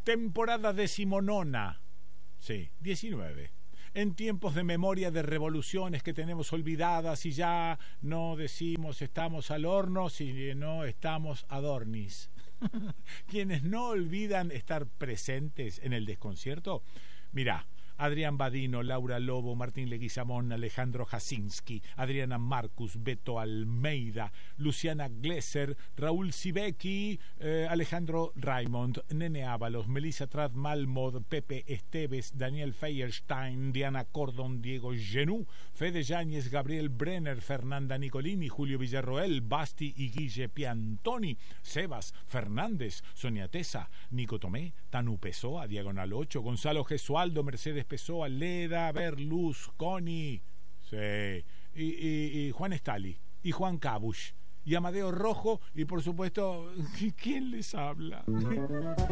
Temporada 19. Sí, 19. En tiempos de memoria de revoluciones que tenemos olvidadas y ya no decimos estamos al horno, sino estamos adornis. Quienes no olvidan estar presentes en el desconcierto, mirá, Adrián Badino, Laura Lobo, Martín Leguizamón, Alejandro Jasinski, Adriana Marcus, Beto Almeida, Luciana Glesser, Raúl Sibeki, Alejandro Raymond, Nene Ábalos, Melissa Trad Malmod, Pepe Esteves, Daniel Feierstein, Diana Cordon, Diego Genú, Fede Yáñez, Gabriel Brenner, Fernanda Nicolini, Julio Villarroel, Basti y Guille Piantoni, Sebas Fernández, Sonia Tesa, Nico Tomé, Tanu Pessoa, Diagonal 8, Gonzalo Gesualdo, Mercedes Pessoa, Leda, Berlusconi, sí, y Juan Estali, y Juan Cabush, y Amadeo Rojo, y por supuesto, ¿quién les habla?